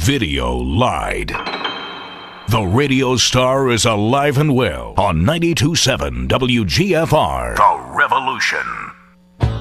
video lied. The radio star is alive and well on 92.7 WGFR. The Revolution.